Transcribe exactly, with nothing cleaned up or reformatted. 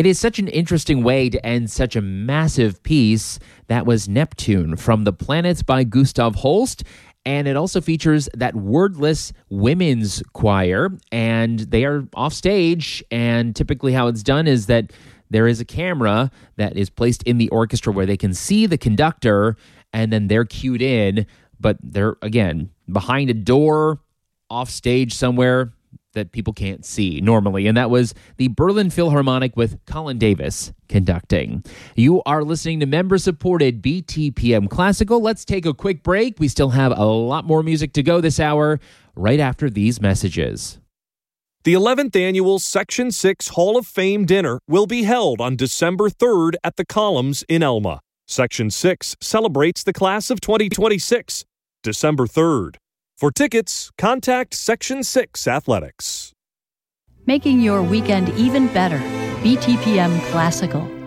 It is such an interesting way to end such a massive piece. That was Neptune from The Planets by Gustav Holst. And it also features that wordless women's choir, and they are off stage. And typically how it's done is that there is a camera that is placed in the orchestra where they can see the conductor, and then they're cued in. But they're, again, behind a door, off stage somewhere that people can't see normally. And that was the Berlin Philharmonic with Colin Davis conducting. You are listening to member-supported B T P M Classical. Let's take a quick break. We still have a lot more music to go this hour right after these messages. The eleventh Annual Section six Hall of Fame Dinner will be held on December third at the Columns in Elma. Section six celebrates the class of twenty twenty-six, December third. For tickets, contact Section six Athletics. Making your weekend even better. B T P M Classical.